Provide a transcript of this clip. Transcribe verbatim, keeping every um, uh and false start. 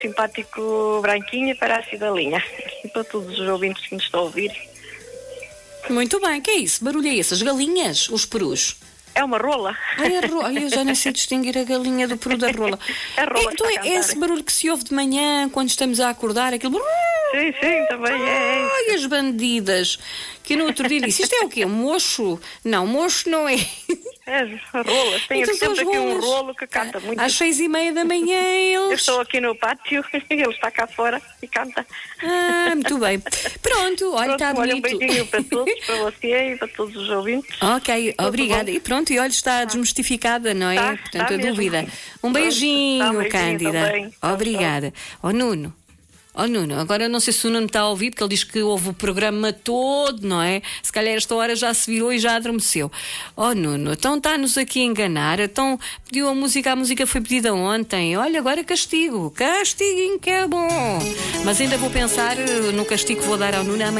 simpático branquinho para a cidalinha. E para todos os ouvintes que nos estão a ouvir. Muito bem, que é isso? Barulho é esse? As galinhas? Os perus? É uma rola. Ai, a ro... Ai, eu já nem sei distinguir a galinha do peru da rola. A rola é, então é esse barulho que se ouve de manhã, quando estamos a acordar, aquele... Sim, sim, também é. Ai, as bandidas. Que no outro dia disse, isto é o quê? Mocho? Não, mocho não é. É, rolas. Tenho Então são sempre as aqui um rolas. rolo que canta muito. Às seis e meia da manhã Eu eles... estou aqui no pátio, ele está cá fora e canta. Ah, muito bem. Pronto, olha, está Pronto, olha, um bonito. beijinho para todos, para você e para todos os ouvintes. Ok, Tudo obrigada. bom? E pronto, e olha, está desmistificada, não é? Tá, Portanto, tá a mesmo. dúvida. Um Pronto, beijinho, tá, um beijinho Cândida. também. Tchau, Obrigada. Ó Nuno. Ó Nuno, agora não sei se o Nuno está a ouvir, porque ele diz que ouve o programa todo, não é? Se calhar esta hora já se virou e já adormeceu. Ó Nuno, então está-nos aqui a enganar, então pediu a música, a música foi pedida ontem. Olha, agora castigo, castiguinho que é bom. Mas ainda vou pensar no castigo que vou dar ao Nuno amanhã.